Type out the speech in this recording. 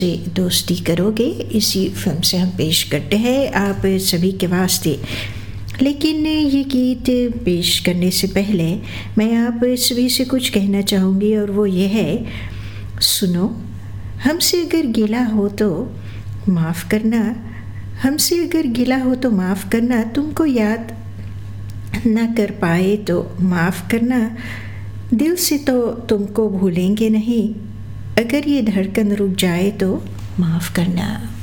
से दोस्ती करोगे, इसी फिल्म से हम पेश करते हैं आप सभी के वास्ते। लेकिन ये गीत पेश करने से पहले मैं आप सभी से कुछ कहना चाहूँगी, और वो ये है, सुनो, हमसे अगर गिला हो तो माफ़ करना, हमसे अगर गिला हो तो माफ़ करना, तुमको याद ना कर पाए तो माफ़ करना, दिल से तो तुमको भूलेंगे नहीं, अगर ये धड़कन रुक जाए तो माफ़ करना।